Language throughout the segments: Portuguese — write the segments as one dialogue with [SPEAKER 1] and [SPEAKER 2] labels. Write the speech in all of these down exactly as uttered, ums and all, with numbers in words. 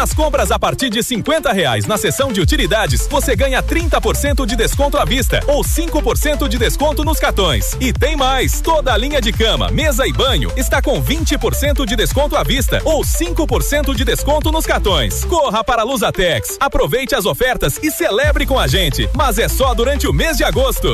[SPEAKER 1] As compras a partir de cinquenta reais na seção de utilidades, você ganha trinta por cento de desconto à vista ou cinco por cento de desconto nos cartões. E tem mais, toda a linha de cama, mesa e banho está com vinte por cento de desconto à vista ou cinco por cento de desconto nos cartões. Corra para a Luzatex, aproveite as ofertas e celebre com a gente, mas é só durante o mês de agosto.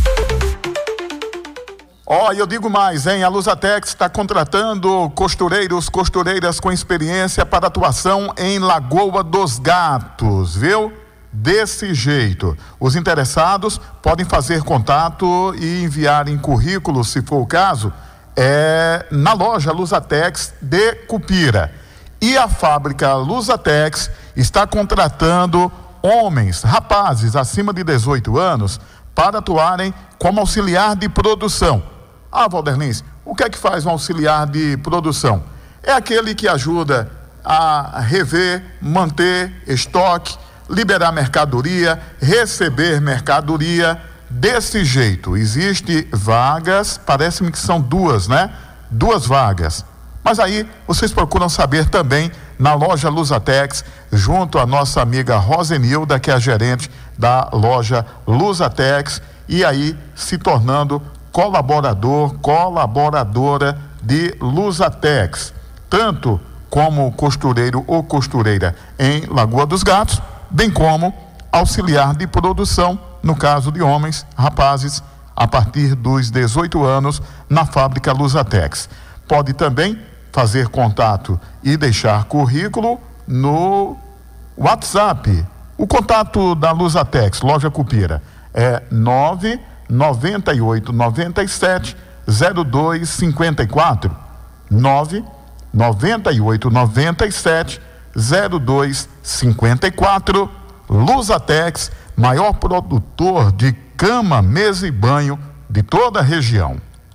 [SPEAKER 2] Ó, oh, eu digo mais, hein? A Luzatex está contratando costureiros, costureiras com experiência para atuação em Lagoa dos Gatos, viu? Desse jeito. Os interessados podem fazer contato e enviarem currículos, se for o caso, é, na loja Luzatex de Cupira. E a fábrica Luzatex está contratando homens, rapazes acima de dezoito anos, para atuarem como auxiliar de produção. Ah, Valderlins, o que é que faz um auxiliar de produção? É aquele que ajuda a rever, manter estoque, liberar mercadoria, receber mercadoria. Desse jeito, existe vagas, parece-me que são duas, né? Duas vagas. Mas aí vocês procuram saber também na loja Luzatex, junto à nossa amiga Rosenilda, que é a gerente da loja Luzatex, e aí se tornando colaborador, colaboradora de Luzatex, tanto como costureiro ou costureira em Lagoa dos Gatos, bem como auxiliar de produção, no caso de homens, rapazes, a partir dos dezoito anos, na fábrica Luzatex. Pode também fazer contato e deixar currículo no WhatsApp. O contato da Luzatex, loja Cupira, é nove noventa e oito, noventa e sete, zero dois cinquenta e quatro, nove noventa e oito, noventa e sete, zero dois cinquenta e quatro. Luzatex, maior produtor de cama, mesa e banho de toda a região.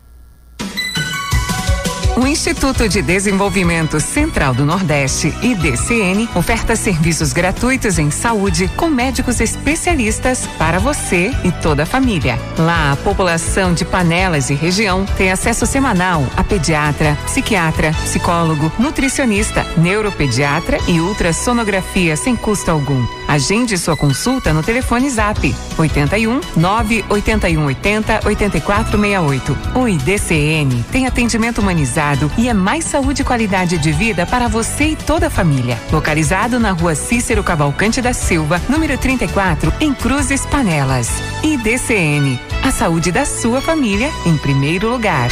[SPEAKER 3] O Instituto de Desenvolvimento Central do Nordeste, I D C N, oferta serviços gratuitos em saúde com médicos especialistas para você e toda a família. Lá, a população de Panelas e região tem acesso semanal a pediatra, psiquiatra, psicólogo, nutricionista, neuropediatra e ultrassonografia sem custo algum. Agende sua consulta no telefone Zap oitenta e um, nove oitenta e um oitenta, oitenta e quatro sessenta e oito. O I D C N tem atendimento humanizado e é mais saúde e qualidade de vida para você e toda a família. Localizado na rua Cícero Cavalcante da Silva, número trinta e quatro, em Cruzes, Panelas. I D C N, a saúde da sua família em primeiro lugar.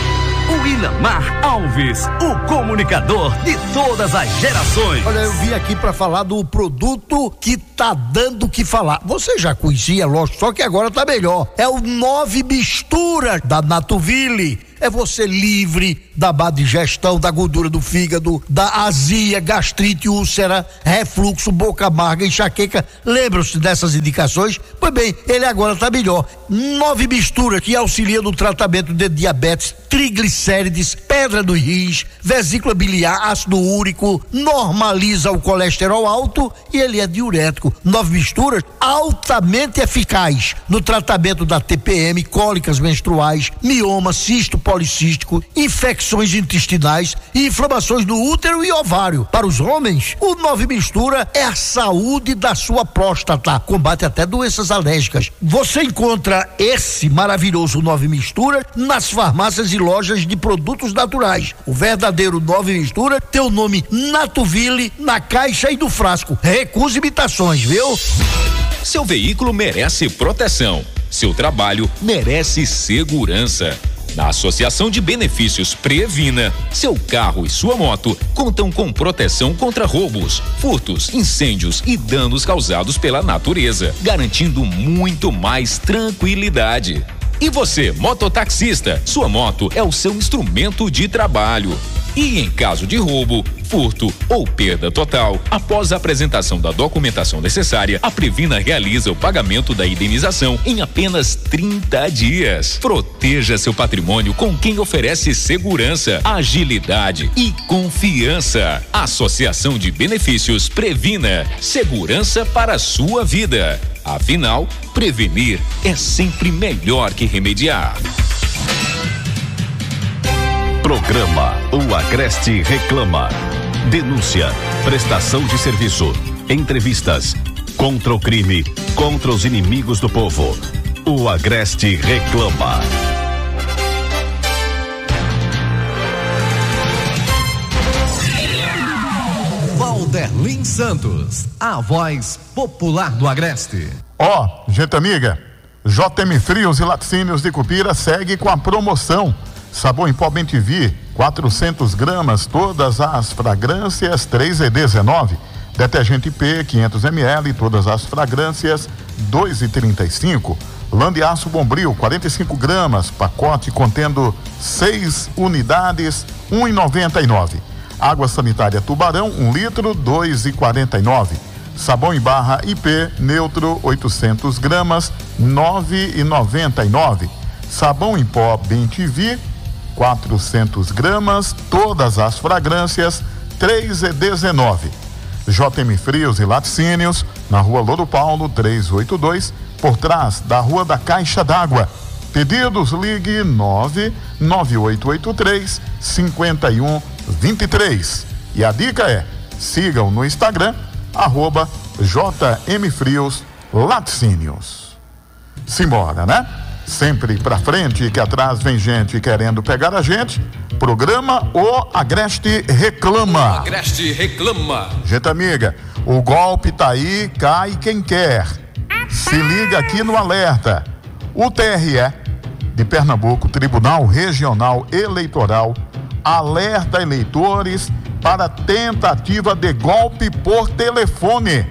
[SPEAKER 4] O Inamar Alves, o comunicador de todas as gerações.
[SPEAKER 5] Olha, eu vim aqui para falar do produto que tá dando o que falar. Você já conhecia, lógico, só que agora tá melhor. É o Nove Mistura da Natuville. É você livre da má digestão, da gordura do fígado, da azia, gastrite, úlcera, refluxo, boca amarga, enxaqueca. Lembram-se dessas indicações? Pois bem, ele agora tá melhor. Nove Mistura, que auxilia no tratamento de diabetes, triglicérides, pedra nos rins, vesícula biliar, ácido úrico, normaliza o colesterol alto e ele é diurético. Nove Misturas, altamente eficaz no tratamento da T P M, cólicas menstruais, mioma, cisto policístico, infecções intestinais e inflamações no útero e ovário. Para os homens, o Nove Mistura é a saúde da sua próstata, combate até doenças alérgicas. Você encontra esse maravilhoso Nove Mistura nas farmácias e lojas de produtos naturais. O verdadeiro Nove Mistura tem o nome Natuville na caixa e no frasco. Recuse imitações, viu?
[SPEAKER 6] Seu veículo merece proteção. Seu trabalho merece segurança. Na Associação de Benefícios Previna, seu carro e sua moto contam com proteção contra roubos, furtos, incêndios e danos causados pela natureza, garantindo muito mais tranquilidade. E você, mototaxista, sua moto é o seu instrumento de trabalho. E em caso de roubo, furto ou perda total, após a apresentação da documentação necessária, a Previna realiza o pagamento da indenização em apenas trinta dias. Proteja seu patrimônio com quem oferece segurança, agilidade e confiança. Associação de Benefícios Previna, segurança para a sua vida. Afinal, prevenir é sempre melhor que remediar.
[SPEAKER 4] Programa O Agreste Reclama. Denúncia
[SPEAKER 7] Prestação de serviço, entrevistas, contra o crime, contra os inimigos do povo. O Agreste reclama.
[SPEAKER 4] Valderlin Santos, a voz popular do Agreste.
[SPEAKER 2] Ó, oh, gente amiga, J M Frios e Laticínios de Cupira segue com a promoção. Sabão em pó Bem-te-vi, quatrocentas gramas, todas as fragrâncias, três e dezenove. Detergente P, quinhentos mililitros, todas as fragrâncias, dois e trinta e cinco. Lã de aço Bombril, quarenta e cinco gramas, pacote contendo seis unidades, um e noventa e nove. Água sanitária Tubarão, um litro, dois e quarenta e nove. Sabão em barra I P neutro, oitocentas gramas, nove e noventa e nove. Sabão em pó Bem-te-vi, quatrocentas gramas, todas as fragrâncias, três e dezenove. J M Frios e Laticínios, na rua Louro Paulo, trezentos e oitenta e dois, por trás da Rua da Caixa d'Água. Pedidos, ligue nove nove oito oito três, cinco um dois três. E a dica é, sigam no Instagram, arroba J M Frios Laticínios. Simbora, né? Sempre pra frente, que atrás vem gente querendo pegar a gente. Programa O Agreste Reclama.
[SPEAKER 8] O Agreste Reclama.
[SPEAKER 2] Gente amiga, o golpe tá aí, cai quem quer. Se liga aqui no alerta. O T R E de Pernambuco, Tribunal Regional Eleitoral, alerta eleitores para tentativa de golpe por telefone.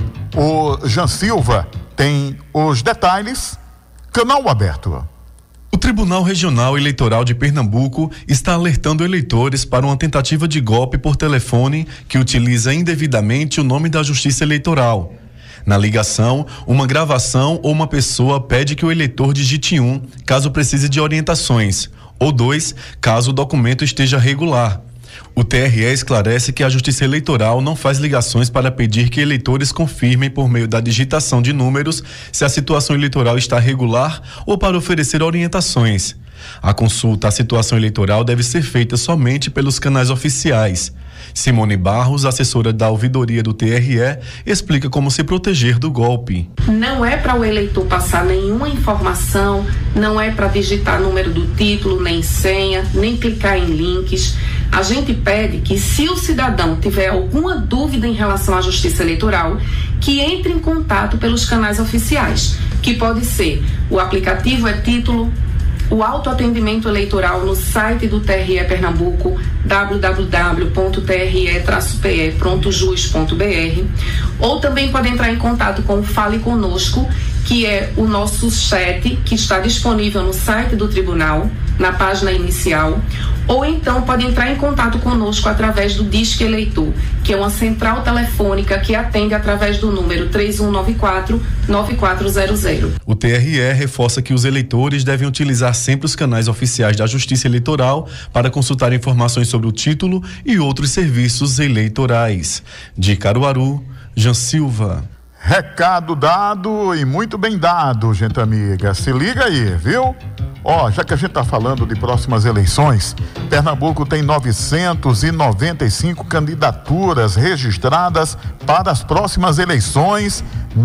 [SPEAKER 2] O Jean Silva tem os detalhes. Canal aberto.
[SPEAKER 9] O Tribunal Regional Eleitoral de Pernambuco está alertando eleitores para uma tentativa de golpe por telefone que utiliza indevidamente o nome da Justiça Eleitoral. Na ligação, uma gravação ou uma pessoa pede que o eleitor digite um, caso precise de orientações, ou dois, caso o documento esteja regular. O T R E esclarece que a Justiça Eleitoral não faz ligações para pedir que eleitores confirmem por meio da digitação de números se a situação eleitoral está regular ou para oferecer orientações. A consulta à situação eleitoral deve ser feita somente pelos canais oficiais. Simone Barros, assessora da ouvidoria do T R E, explica como se proteger do golpe.
[SPEAKER 10] Não é para o eleitor passar nenhuma informação, não é para digitar número do título, nem senha, nem clicar em links. A gente pede que, se o cidadão tiver alguma dúvida em relação à Justiça Eleitoral, que entre em contato pelos canais oficiais, que pode ser o aplicativo é título, o autoatendimento eleitoral no site do T R E Pernambuco, w w w ponto t r e traço p e ponto jus ponto b r, ou também pode entrar em contato com o Fale Conosco, que é o nosso chat que está disponível no site do tribunal, na página inicial, ou então pode entrar em contato conosco através do Disque Eleitor, que é uma central telefônica que atende através do número três um nove quatro, nove quatro zero zero.
[SPEAKER 9] O T R E reforça que os eleitores devem utilizar sempre os canais oficiais da Justiça Eleitoral para consultar informações sobre o título e outros serviços eleitorais. De Caruaru, Jean Silva.
[SPEAKER 2] Recado dado e muito bem dado, gente amiga. Se liga aí, viu? Ó, já que a gente tá falando de próximas eleições, Pernambuco tem novecentas e noventa e cinco candidaturas registradas para as próximas eleições,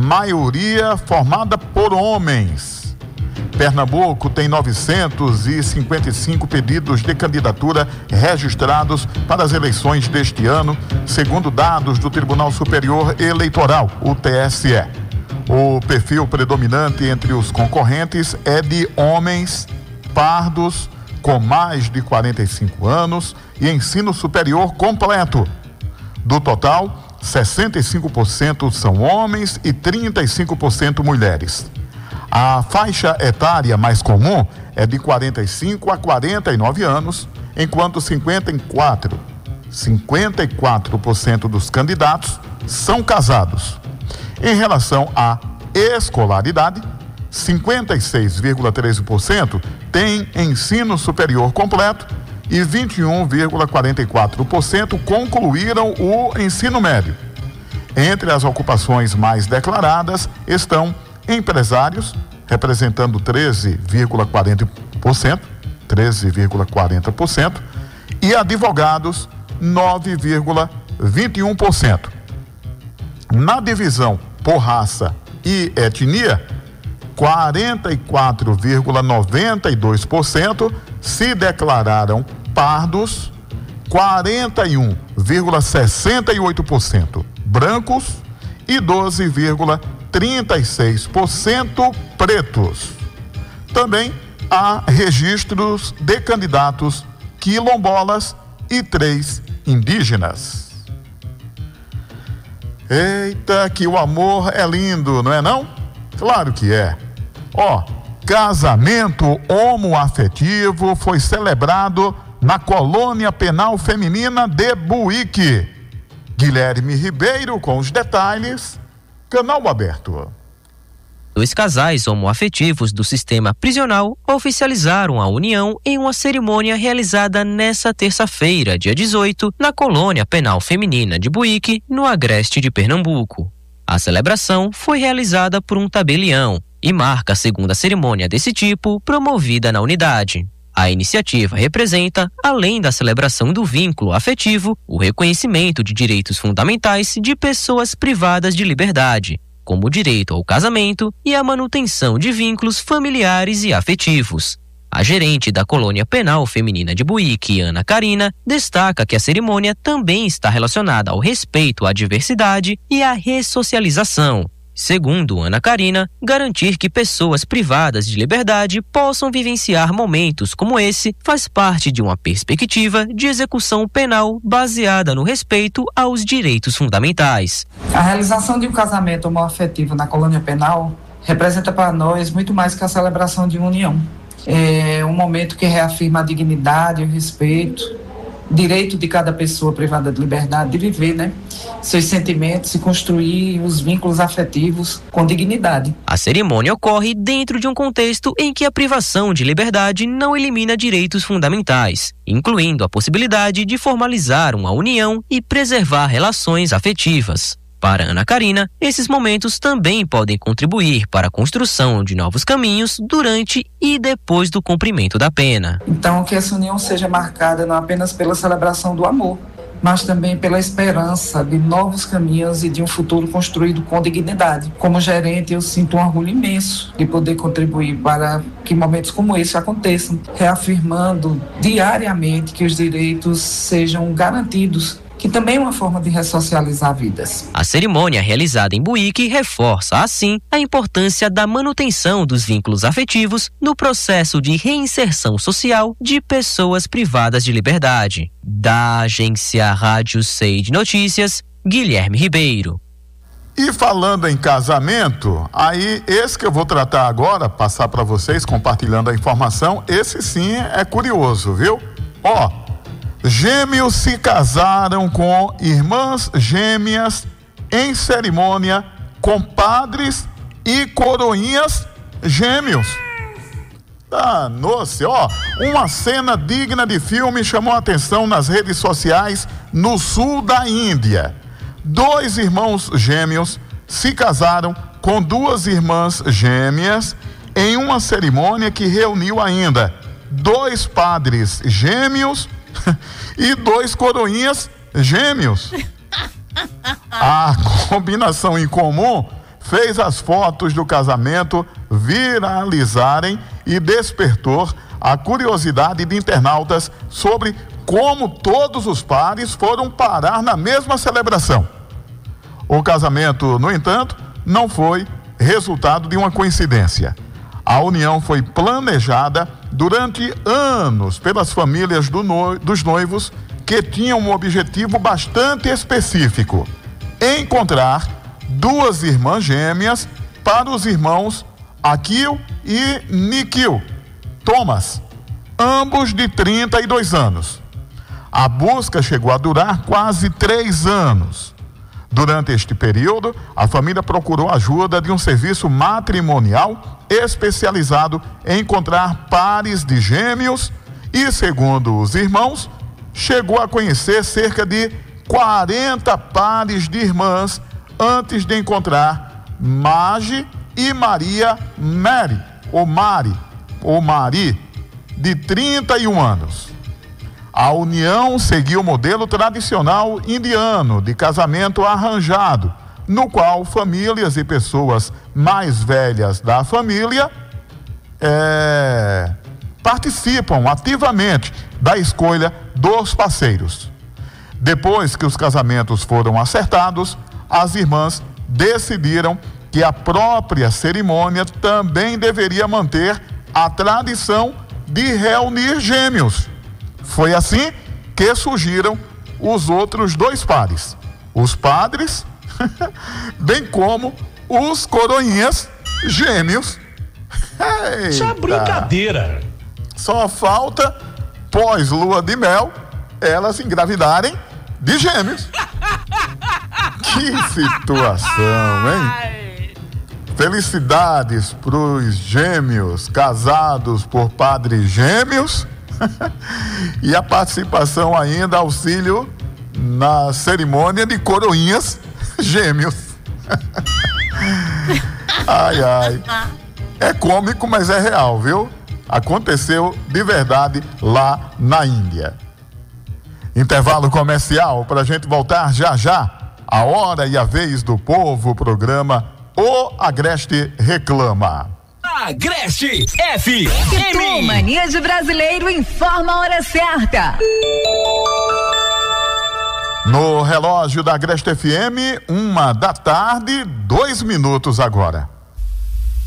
[SPEAKER 2] maioria formada por homens. Pernambuco tem novecentos e cinquenta e cinco pedidos de candidatura registrados para as eleições deste ano, segundo dados do Tribunal Superior Eleitoral, o T S E. O perfil predominante entre os concorrentes é de homens pardos com mais de quarenta e cinco anos e ensino superior completo. Do total, sessenta e cinco por cento são homens e trinta e cinco por cento mulheres. A faixa etária mais comum é de quarenta e cinco a quarenta e nove anos, enquanto cinquenta e quatro, cinquenta e quatro por cento dos candidatos são casados. Em relação à escolaridade, cinquenta e seis vírgula treze por cento têm ensino superior completo e vinte e um vírgula quarenta e quatro por cento concluíram o ensino médio. Entre as ocupações mais declaradas estão empresários, representando treze vírgula quarenta por cento, treze vírgula quarenta por cento, e advogados, nove vírgula vinte e um por cento. Na divisão por raça e etnia, quarenta e quatro vírgula noventa e dois por cento se declararam pardos, quarenta e um vírgula sessenta e oito por cento brancos e doze vírgula trinta e seis por cento pretos. Também há registros de candidatos quilombolas e três indígenas. Eita, que o amor é lindo, não é não? Claro que é. Ó, casamento homoafetivo foi celebrado na Colônia Penal Feminina de Buíque. Guilherme Ribeiro com os detalhes, canal aberto.
[SPEAKER 11] Dois casais homoafetivos do sistema prisional oficializaram a união em uma cerimônia realizada nesta terça-feira, dia dezoito, na Colônia Penal Feminina de Buíque, no Agreste de Pernambuco. A celebração foi realizada por um tabelião e marca a segunda cerimônia desse tipo promovida na unidade. A iniciativa representa, além da celebração do vínculo afetivo, o reconhecimento de direitos fundamentais de pessoas privadas de liberdade, como o direito ao casamento e a manutenção de vínculos familiares e afetivos. A gerente da Colônia Penal Feminina de Buíque, Ana Karina, destaca que a cerimônia também está relacionada ao respeito à diversidade e à ressocialização. Segundo Ana Karina, garantir que pessoas privadas de liberdade possam vivenciar momentos como esse faz parte de uma perspectiva de execução penal baseada no respeito aos direitos fundamentais.
[SPEAKER 12] A realização de um casamento homoafetivo na colônia penal representa para nós muito mais que a celebração de uma união. É um momento que reafirma a dignidade, o respeito, o direito de cada pessoa privada de liberdade de viver, né, seus sentimentos e construir os vínculos afetivos com dignidade.
[SPEAKER 11] A cerimônia ocorre dentro de um contexto em que a privação de liberdade não elimina direitos fundamentais, incluindo a possibilidade de formalizar uma união e preservar relações afetivas. Para Ana Karina, esses momentos também podem contribuir para a construção de novos caminhos durante e depois do cumprimento da pena.
[SPEAKER 12] Então, que essa união seja marcada não apenas pela celebração do amor, mas também pela esperança de novos caminhos e de um futuro construído com dignidade. Como gerente, eu sinto um orgulho imenso de poder contribuir para que momentos como esse aconteçam, reafirmando diariamente que os direitos sejam garantidos, que também é uma forma de ressocializar vidas.
[SPEAKER 11] A cerimônia realizada em Buíque reforça, assim, a importância da manutenção dos vínculos afetivos no processo de reinserção social de pessoas privadas de liberdade. Da agência Rádio Sei de Notícias, Guilherme Ribeiro.
[SPEAKER 2] E falando em casamento, aí esse que eu vou tratar agora, passar para vocês, compartilhando a informação, esse sim é curioso, viu? Ó, gêmeos se casaram com irmãs gêmeas em cerimônia com padres e coroinhas gêmeos. Danou-se, ó, uma cena digna de filme chamou a atenção nas redes sociais no sul da Índia. Dois irmãos gêmeos se casaram com duas irmãs gêmeas em uma cerimônia que reuniu ainda dois padres gêmeos e dois coroinhas gêmeos. A combinação em comum fez as fotos do casamento viralizarem e despertou a curiosidade de internautas sobre como todos os pares foram parar na mesma celebração. O casamento, no entanto, não foi resultado de uma coincidência. A união foi planejada durante anos pelas famílias do no... dos noivos, que tinham um objetivo bastante específico: encontrar duas irmãs gêmeas para os irmãos Akil e Nikhil Thomas, ambos de trinta e dois anos. A busca chegou a durar quase três anos. Durante este período, a família procurou a ajuda de um serviço matrimonial especializado em encontrar pares de gêmeos e, segundo os irmãos, chegou a conhecer cerca de quarenta pares de irmãs antes de encontrar Magi e Maria Mary, ou Mari, ou Mari, de trinta e um anos. A união seguiu o modelo tradicional indiano de casamento arranjado, no qual famílias e pessoas mais velhas da família é, participam ativamente da escolha dos parceiros. Depois que os casamentos foram acertados, as irmãs decidiram que a própria cerimônia também deveria manter a tradição de reunir gêmeos. Foi assim que surgiram os outros dois pares, os padres, bem como os coroinhas gêmeos. Eita.
[SPEAKER 13] Isso é brincadeira.
[SPEAKER 2] Só falta, pós lua de mel, elas engravidarem de gêmeos. Que situação, hein? Felicidades pros gêmeos casados por padres gêmeos. E a participação ainda, auxílio na cerimônia de coroinhas gêmeos. Ai, ai. É cômico, mas é real, viu? Aconteceu de verdade lá na Índia. Intervalo comercial para a gente voltar já já. A hora e a vez do povo, programa O Agreste Reclama.
[SPEAKER 4] Agreste F M.
[SPEAKER 14] Mania de Brasileiro informa a hora certa.
[SPEAKER 2] No relógio da Agreste F M, uma da tarde, dois minutos agora.